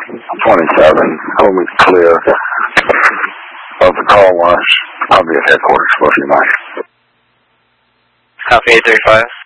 27, hold me clear of the call launch. I'll be at headquarters for a few minutes. Copy 835.